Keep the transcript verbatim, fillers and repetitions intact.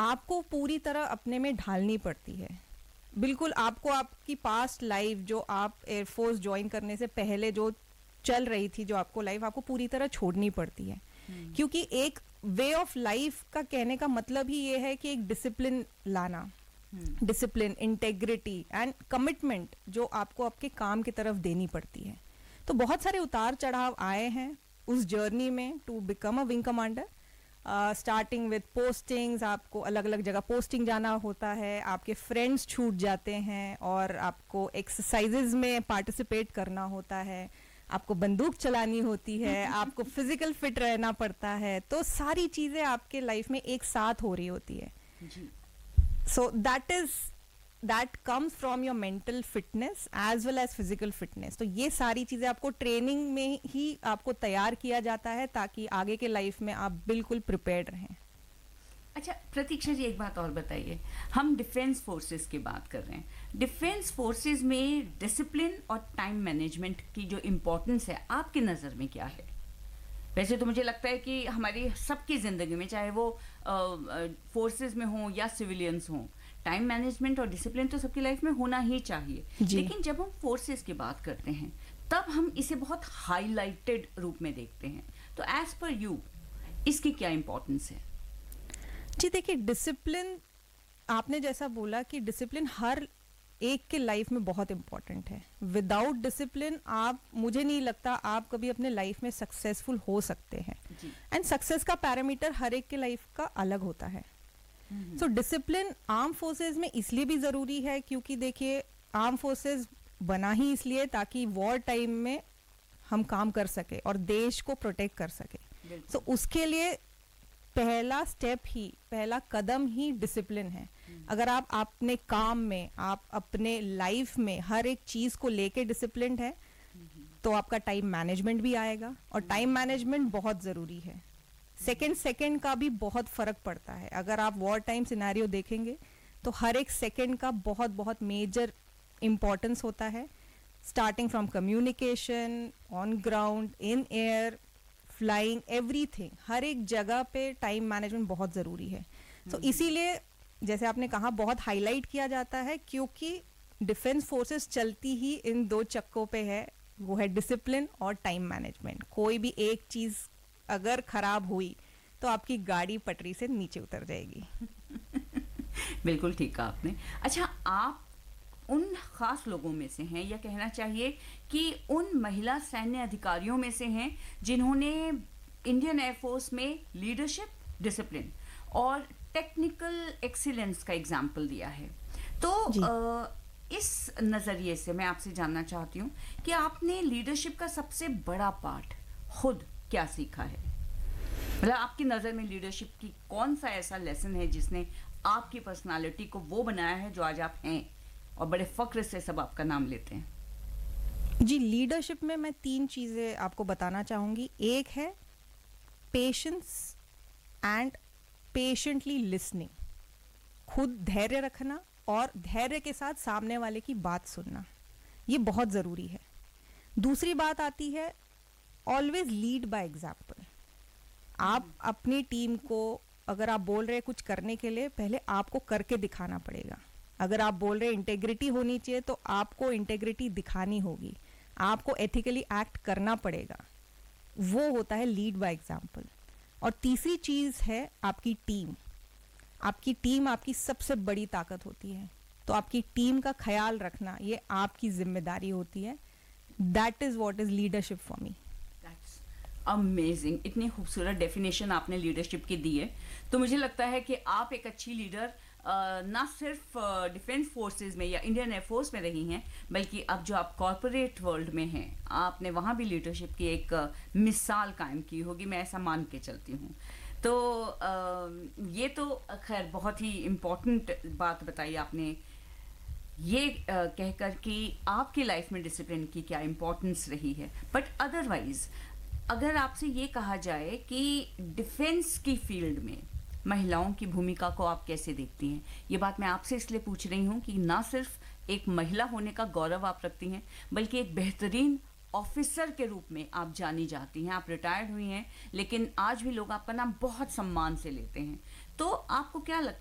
आपको पूरी तरह अपने में ढालनी पड़ती है। बिल्कुल आपको आपकी पास्ट लाइफ जो आप एयरफोर्स ज्वाइन करने से पहले जो चल रही थी, जो आपको लाइफ आपको पूरी तरह छोड़नी पड़ती है। hmm. क्योंकि एक वे ऑफ लाइफ का कहने का मतलब ही ये है कि एक डिसिप्लिन लाना, डिसिप्लिन, इंटेग्रिटी एंड कमिटमेंट जो आपको आपके काम की तरफ देनी पड़ती है। तो बहुत सारे उतार चढ़ाव आए हैं उस जर्नी में to become a wing commander. Starting with postings, आपको अलग अलग जगह पोस्टिंग जाना होता है, आपके फ्रेंड्स छूट जाते हैं और आपको एक्सरसाइजेज में पार्टिसिपेट करना होता है, आपको बंदूक चलानी होती है, आपको फिजिकल फिट रहना पड़ता है। तो सारी चीज़ें आपके लाइफ में एक साथ हो रही होती है। So that is that comes from your mental fitness as well as physical fitness. तो ये सारी चीज़ें आपको ट्रेनिंग में ही आपको तैयार किया जाता है ताकि आगे के लाइफ में आप बिल्कुल प्रिपेयर्ड रहें। अच्छा प्रतीक्षा जी, एक बात और बताइए, हम डिफेंस फोर्सेस की बात कर रहे हैं, डिफेंस फोर्सेस में डिसिप्लिन और टाइम मैनेजमेंट की जो इम्पोर्टेंस है आपकी नज़र में क्या है? वैसे तो मुझे लगता है कि हमारी सबकी ज़िंदगी में, चाहे वो फोर्सेस में हो या सिविलियंस हों, टाइम मैनेजमेंट और डिसिप्लिन तो सबकी लाइफ में होना ही चाहिए। लेकिन जब हम फोर्सेस की बात करते हैं तब हम इसे बहुत हाईलाइटेड रूप में देखते हैं। तो एज पर यू इसकी क्या इम्पोर्टेंस है? जी देखिए, डिसिप्लिन, आपने जैसा बोला कि डिसिप्लिन हर एक के लाइफ में बहुत इम्पॉर्टेंट है। विदाउट डिसिप्लिन आप, मुझे नहीं लगता आप कभी अपने लाइफ में सक्सेसफुल हो सकते हैं। एंड सक्सेस का पैरामीटर हर एक के लाइफ का अलग होता है। सो डिसिप्लिन आर्म फोर्सेस में इसलिए भी ज़रूरी है क्योंकि देखिए, आर्म फोर्सेस बना ही इसलिए ताकि वॉर टाइम में हम काम कर सके और देश को प्रोटेक्ट कर सके। सो so, उसके लिए पहला स्टेप ही, पहला कदम ही डिसिप्लिन है। अगर आप अपने काम में, आप अपने लाइफ में हर एक चीज़ को लेके डिसिप्लिन्ड है तो आपका टाइम मैनेजमेंट भी आएगा। और टाइम मैनेजमेंट बहुत ज़रूरी है। सेकंड सेकंड का भी बहुत फ़र्क पड़ता है। अगर आप वॉर टाइम सिनेरियो देखेंगे तो हर एक सेकंड का बहुत बहुत मेजर इम्पॉर्टेंस होता है, starting from communication, on ground, in air, flying, everything. हर एक जगह पे टाइम मैनेजमेंट बहुत ज़रूरी है। तो so, इसीलिए जैसे आपने कहा बहुत हाईलाइट किया जाता है क्योंकि डिफेंस फोर्सेस चलती ही इन दो चक्कों पे है, वो है डिसिप्लिन और टाइम मैनेजमेंट। कोई भी एक चीज़ अगर खराब हुई तो आपकी गाड़ी पटरी से नीचे उतर जाएगी। बिल्कुल ठीक कहा आपने। अच्छा, आप उन खास लोगों में से हैं, या कहना चाहिए कि उन महिला सैन्य अधिकारियों में से हैं जिन्होंने इंडियन एयरफोर्स में लीडरशिप, डिसिप्लिन और टेक्निकल एक्सीलेंस का एग्जाम्पल दिया है। तो आ, इस नज़रिए से मैं आपसे जानना चाहती हूँ कि आपने लीडरशिप का सबसे बड़ा पार्ट खुद क्या सीखा है? मतलब आपकी नज़र में लीडरशिप की कौन सा ऐसा लेसन है जिसने आपकी पर्सनालिटी को वो बनाया है जो आज आप हैं और बड़े फक्र से सब आपका नाम लेते हैं? जी, लीडरशिप में मैं तीन चीज़ें आपको बताना चाहूँगी। एक है पेशेंस एंड पेशेंटली लिसनिंग, खुद धैर्य रखना और धैर्य के साथ सामने वाले की बात सुनना, ये बहुत ज़रूरी है। दूसरी बात आती है ऑलवेज लीड बाय एग्जाम्पल। आप अपनी टीम को, अगर आप बोल रहे हैं कुछ करने के लिए, पहले आपको करके दिखाना पड़ेगा। अगर आप बोल रहे हैं इंटेग्रिटी होनी चाहिए तो आपको इंटेग्रिटी दिखानी होगी, आपको एथिकली एक्ट करना पड़ेगा। वो होता है लीड बाय एग्जाम्पल। और तीसरी चीज़ है आपकी टीम। आपकी टीम आपकी सबसे बड़ी ताकत होती है, तो आपकी टीम का ख्याल रखना ये आपकी जिम्मेदारी होती है। That is what is leadership for me. Amazing, इतनी खूबसूरत डेफिनेशन आपने लीडरशिप की दी है। तो मुझे लगता है कि आप एक अच्छी लीडर ना सिर्फ डिफेंस फोर्सेस में या इंडियन एयरफोर्स में रही हैं, बल्कि अब जो आप कॉरपोरेट वर्ल्ड में हैं, आपने वहाँ भी लीडरशिप की एक मिसाल कायम की होगी, मैं ऐसा मान के चलती हूँ। तो ये तो खैर बहुत ही इम्पोर्टेंट बात बताई आपने, ये कहकर कि आपकी लाइफ में डिसिप्लिन की क्या इम्पोर्टेंस रही है। बट अदरवाइज अगर आपसे ये कहा जाए कि डिफेंस की फील्ड में महिलाओं की भूमिका को आप कैसे देखती हैं, ये बात मैं आपसे इसलिए पूछ रही हूँ कि ना सिर्फ एक महिला होने का गौरव आप रखती हैं, बल्कि एक बेहतरीन ऑफिसर के रूप में आप जानी जाती हैं। आप रिटायर्ड हुई हैं, लेकिन आज भी लोग आपका नाम बहुत सम्मान से लेते हैं। तो आपको क्या लगता है